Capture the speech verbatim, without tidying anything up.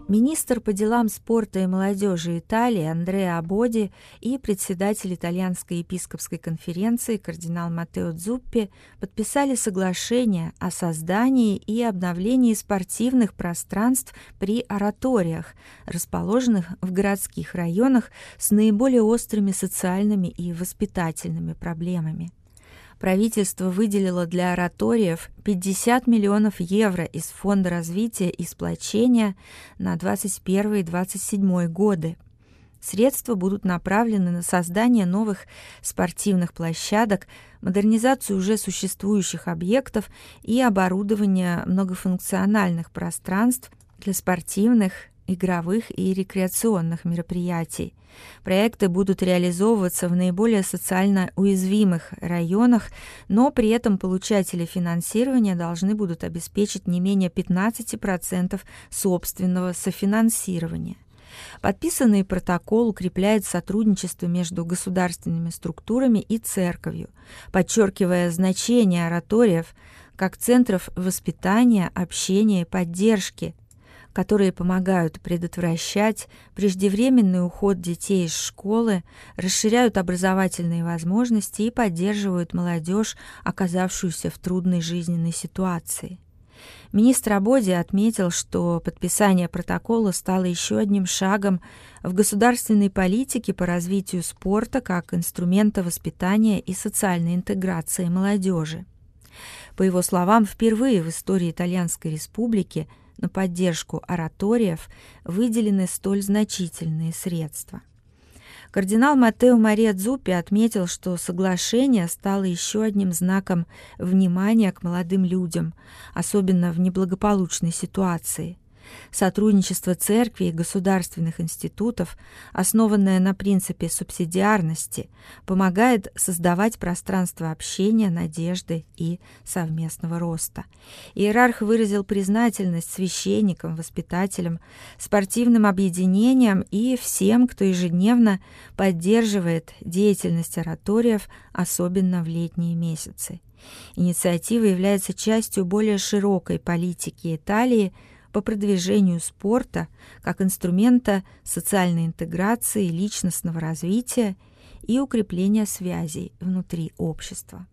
Министр по делам спорта и молодежи Италии Андреа Абоди и председатель Итальянской епископской конференции кардинал Маттео Дзуппи подписали соглашение о создании и обновлении спортивных пространств при ораториях, расположенных в городских районах с наиболее острыми социальными и воспитательными проблемами. Правительство выделило для ораториев пятьдесят миллионов евро из Фонда развития и сплочения на двадцать первый — двадцать седьмой годы. Средства будут направлены на создание новых спортивных площадок, модернизацию уже существующих объектов и оборудование многофункциональных пространств для спортивных, игровых и рекреационных мероприятий. Проекты будут реализовываться в наиболее социально уязвимых районах, но при этом получатели финансирования должны будут обеспечить не менее пятнадцать процентов собственного софинансирования. Подписанный протокол укрепляет сотрудничество между государственными структурами и церковью, подчеркивая значение ораториев как центров воспитания, общения и поддержки, которые помогают предотвращать преждевременный уход детей из школы, расширяют образовательные возможности и поддерживают молодежь, оказавшуюся в трудной жизненной ситуации. Министр Абоди отметил, что подписание протокола стало еще одним шагом в государственной политике по развитию спорта как инструмента воспитания и социальной интеграции молодежи. По его словам, впервые в истории Итальянской Республики на поддержку ораториев выделены столь значительные средства. Кардинал Маттео Мария Дзуппи отметил, что соглашение стало еще одним знаком внимания к молодым людям, особенно в неблагополучной ситуации. Сотрудничество церкви и государственных институтов, основанное на принципе субсидиарности, помогает создавать пространство общения, надежды и совместного роста. Иерарх выразил признательность священникам, воспитателям, спортивным объединениям и всем, кто ежедневно поддерживает деятельность ораториев, особенно в летние месяцы. Инициатива является частью более широкой политики Италии по продвижению спорта как инструмента социальной интеграции, личностного развития и укрепления связей внутри общества.